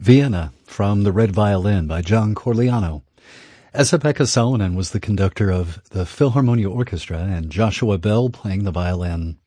Vienna from The Red Violin by John Corigliano. Esa-Pekka Salonen was the conductor of the Philharmonia Orchestra and Joshua Bell playing the violin.